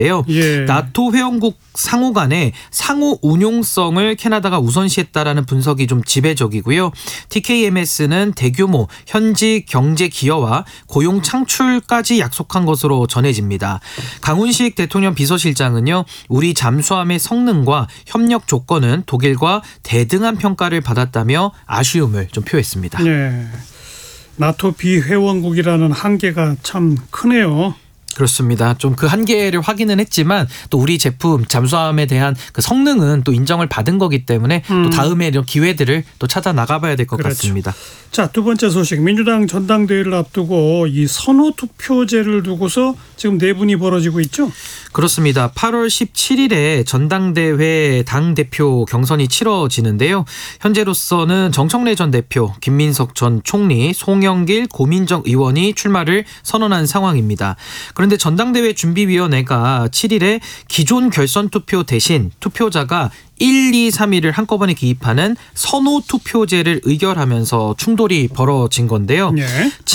예. 나토 회원국 상호 간의 상호 운용성을 캐나다가 우선시했다라는 분석이 좀 지배적이고요. TKMS는 대규모 현지 경제 기여와 고용 창출까지 약속한 것으로 전해집니다. 강훈식 대통령 비서실장은요, 우리 잠수함의 성능과 협력 조건은 독일과 대등한 평가를 받았다며 아쉬움을 좀 표했습니다. 예. 나토 비회원국이라는 한계가 참 크네요. 그렇습니다. 좀 그 한계를 확인은 했지만 또 우리 제품 잠수함에 대한 그 성능은 또 인정을 받은 거기 때문에 또 다음에 이런 기회들을 또 찾아 나가봐야 될 것 그렇죠. 같습니다. 자, 두 번째 소식. 민주당 전당대회를 앞두고 이 선호 투표제를 두고서 지금 내분이 벌어지고 있죠? 그렇습니다. 8월 17일에 전당대회 당대표 경선이 치러지는데요. 현재로서는 정청래 전 대표, 김민석 전 총리, 송영길, 고민정 의원이 출마를 선언한 상황입니다. 그런데 전당대회 준비위원회가 7일에 기존 결선 투표 대신 투표자가 1, 2, 3위를 한꺼번에 기입하는 선호 투표제를 의결하면서 충돌이 벌어진 건데요. 예.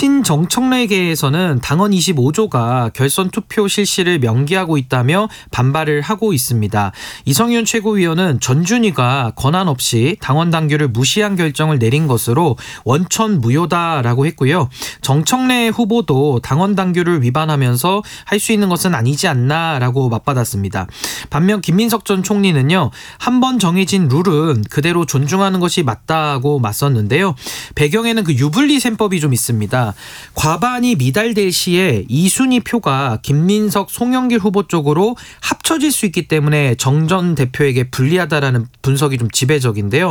친정청래계에서는 당헌 25조가 결선 투표 실시를 명기하고 있다며 반발을 하고 있습니다. 이성윤 최고위원은 전준희가 권한 없이 당원 당규를 무시한 결정을 내린 것으로 원천 무효다라고 했고요. 정청래 후보도 당원 당규를 위반하면서 할 수 있는 것은 아니지 않나라고 맞받았습니다. 반면 김민석 전 총리는요, 한 번 정해진 룰은 그대로 존중하는 것이 맞다고 맞섰는데요. 배경에는 그 유불리 셈법이 좀 있습니다. 과반이 미달될 시에 2순위 표가 김민석, 송영길 후보 쪽으로 합쳐질 수 있기 때문에 정 전 대표에게 불리하다라는 분석이 좀 지배적인데요.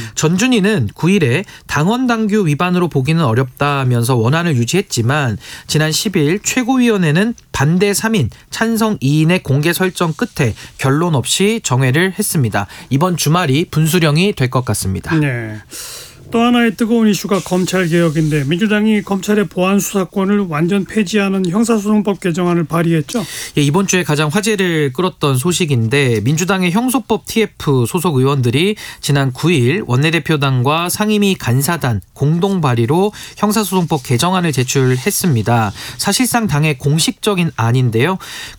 전준희는 9일에 당원 당규 위반으로 보기는 어렵다면서 원안을 유지했지만 지난 10일 최고위원회는 반대 3인, 찬성 2인의 공개 설정 끝에 결론 없이 정회를 했습니다. 이번 주말이 분수령이 될 것 같습니다. 네. 또 하나의 뜨거운 이슈가 검찰개혁인데 민주당이 검찰의 보안 수사권을 완전 폐지하는 형사소송법 개정안을 발의했죠. 예, 이번 주에 가장 화제를 끌었던 소식인데 민주당의 형소법 TF 소속 의원들이 지난 9일 원내대표단과 상임위 간사단 공동 발의로 형사소송법 개정안을 제출했습니다. 사실상 당의 공식적인 안인데요.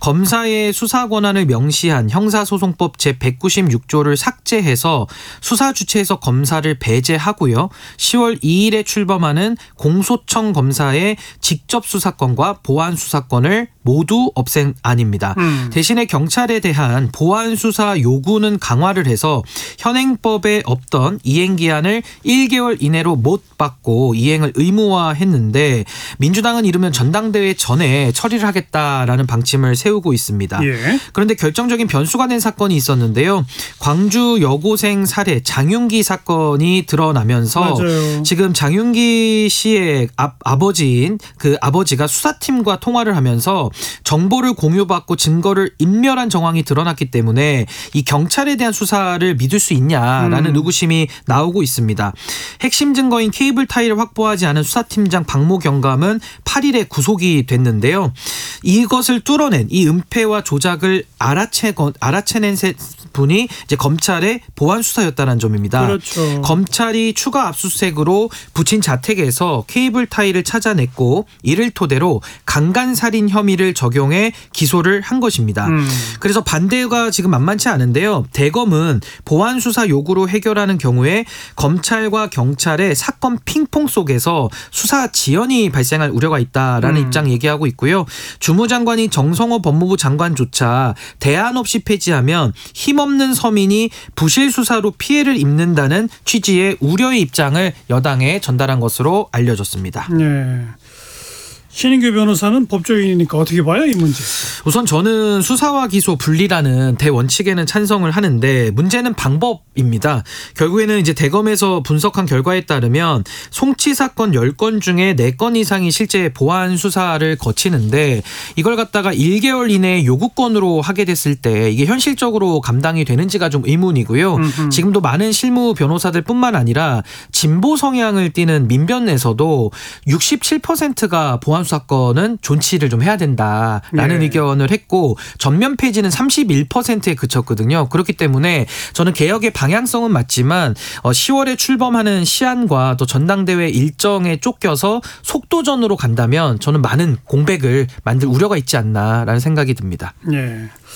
검사의 수사 권한을 명시한 형사소송법 제196조를 삭제해서 수사 주체에서 검사를 배제하고요. 10월 2일에 출범하는 공소청 검사의 직접 수사권과 보안 수사권을 모두 없앤 안입니다. 대신에 경찰에 대한 보안 수사 요구는 강화를 해서 현행법에 없던 이행기한을 1개월 이내로 못 받고 이행을 의무화했는데 민주당은 이르면 전당대회 전에 처리를 하겠다라는 방침을 세우고 있습니다. 예. 그런데 결정적인 변수가 된 사건이 있었는데요. 광주 여고생 살해 장윤기 사건이 드러나면서 맞아요. 지금 장윤기 씨의 아버지인 그 아버지가 수사팀과 통화를 하면서 정보를 공유받고 증거를 인멸한 정황이 드러났기 때문에 이 경찰에 대한 수사를 믿을 수 있냐라는 의구심이 나오고 있습니다. 핵심 증거인 케이블 타이를 확보하지 않은 수사팀장 박모 경감은 8일에 구속이 됐는데요. 이것을 뚫어낸 이 은폐와 조작을 알아채낸 분이 이제 검찰의 보안 수사였다는 점입니다. 그렇죠. 검찰이 추가 압수수색으로 부친 자택에서 케이블 타이를 찾아냈고 이를 토대로 강간살인 혐의를 적용해 기소를 한 것입니다. 그래서 반대가 지금 만만치 않은데요. 대검은 보안 수사 요구로 해결하는 경우에 검찰과 경찰의 사건 핑퐁 속에서 수사 지연이 발생할 우려가 있다라는 입장 얘기하고 있고요. 주무장관이 정성호 법무부 장관조차 대안 없이 폐지하면 힘없는 서민이 부실 수사로 피해를 입는다는 취지의 우려의 입장을 여당에 전달한 것으로 알려졌습니다. 네. 신인규 변호사는 법조인이니까 어떻게 봐요, 이 문제? 우선 저는 수사와 기소 분리라는 대원칙에는 찬성을 하는데 문제는 방법입니다. 결국에는 이제 대검에서 분석한 결과에 따르면 송치 사건 10건 중에 4건 이상이 실제 보안 수사를 거치는데 이걸 갖다가 1개월 이내에 요구건으로 하게 됐을 때 이게 현실적으로 감당이 되는지가 좀 의문이고요. 지금도 많은 실무 변호사들뿐만 아니라 진보 성향을 띠는 민변에서도 67%가 보안 수사권은 존치를 좀 해야 된다라는 네. 의견을 했고 전면 폐지는 31%에 그쳤거든요. 그렇기 때문에 저는 개혁의 방향성은 맞지만 10월에 출범하는 시한과 또 전당대회 일정에 쫓겨서 속도전으로 간다면 저는 많은 공백을 만들 우려가 있지 않나라는 생각이 듭니다. 예.